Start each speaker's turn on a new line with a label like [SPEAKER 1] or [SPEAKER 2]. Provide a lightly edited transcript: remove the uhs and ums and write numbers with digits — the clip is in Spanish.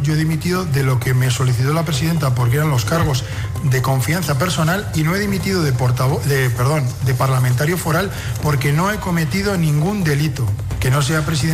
[SPEAKER 1] yo he dimitido de lo que me solicitó la presidenta porque eran los cargos de confianza personal y no he dimitido de parlamentario foral porque no he cometido ningún delito. Que no sea presidente